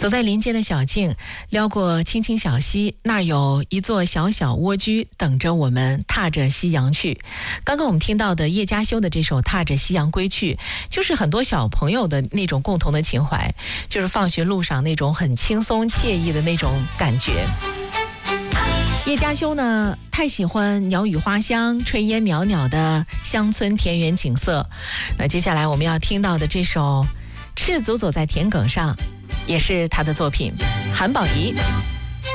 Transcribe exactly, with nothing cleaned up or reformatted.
走在林间的小径，撩过青青小溪，那儿有一座小小蜗居等着我们踏着夕阳去。刚刚我们听到的叶嘉修的这首《踏着夕阳归去》，就是很多小朋友的那种共同的情怀，就是放学路上那种很轻松惬意的那种感觉。叶嘉修呢，太喜欢鸟语花香、炊烟袅袅的乡村田园景色。那接下来我们要听到的这首《赤足走在田埂上》，也是他的作品。韩宝仪。